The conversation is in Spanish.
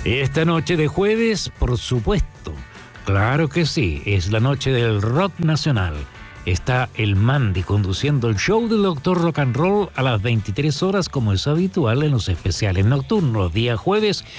Esta noche de jueves, por supuesto. Claro que sí, es la noche del rock nacional. Está el Mandy conduciendo el show del Doctor Rock and Roll a las 23 horas, como es habitual en los especiales nocturnos, los días jueves